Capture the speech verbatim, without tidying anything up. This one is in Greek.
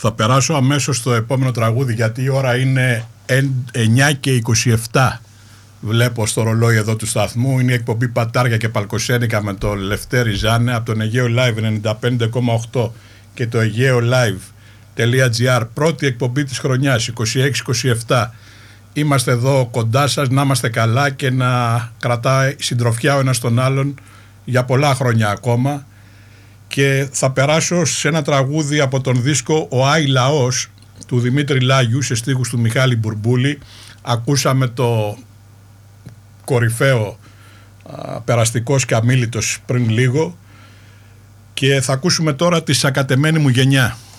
Θα περάσω αμέσως στο επόμενο τραγούδι, γιατί η ώρα είναι εννιά και είκοσι επτά. Βλέπω στο ρολόι εδώ του σταθμού. Είναι η εκπομπή Πατάρια και Παλκοσένικα με το Λευτέρη Ζάνε από τον Αιγαίο Live ενενήντα πέντε κόμμα οκτώ και το aegeolive.gr. Πρώτη εκπομπή της χρονιάς, είκοσι έξι είκοσι επτά. Είμαστε εδώ κοντά σας, να είμαστε καλά και να κρατάει συντροφιά ο ένας τον άλλον για πολλά χρόνια ακόμα. Και θα περάσω σε ένα τραγούδι από τον δίσκο «Ο Άι Λαός» του Δημήτρη Λάγιου σε στίχους του Μιχάλη Μπουρμπούλη. Ακούσαμε το κορυφαίο α, «Περαστικός και αμίλητος» πριν λίγο και θα ακούσουμε τώρα τη «Σακατεμένη μου γενιά».